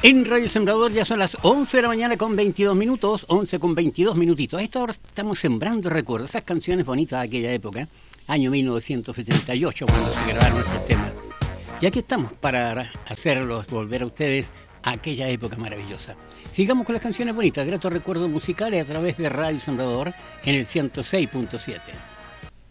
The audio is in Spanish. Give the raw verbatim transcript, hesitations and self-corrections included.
En Radio Sembrador ya son las once de la mañana con veintidós minutos, once con veintidós minutitos. A esta hora estamos sembrando recuerdos, esas canciones bonitas de aquella época, año mil novecientos setenta y ocho, cuando se grabaron estos temas. Y aquí estamos para hacerlos volver a ustedes a aquella época maravillosa. Sigamos con las canciones bonitas, gratos recuerdos musicales a través de Radio Sembrador en el ciento seis punto siete.